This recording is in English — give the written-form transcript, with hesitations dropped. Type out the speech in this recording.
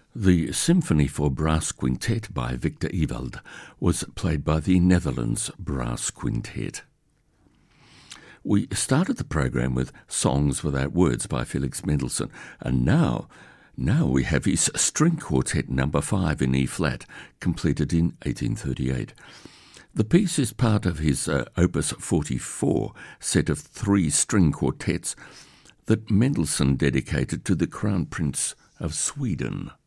The Symphony for Brass Quintet by Victor Ewald was played by the Netherlands Brass Quintet. We started the program with Songs Without Words by Felix Mendelssohn, and now we have his String Quartet No. 5 in E-flat, completed in 1838. The piece is part of his Opus 44 set of 3 string quartets that Mendelssohn dedicated to the Crown Prince of Sweden.